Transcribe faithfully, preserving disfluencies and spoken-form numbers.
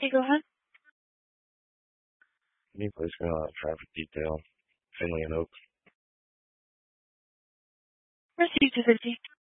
go ahead. Any place going on traffic detail, Finley and Oak. Proceed to fifty.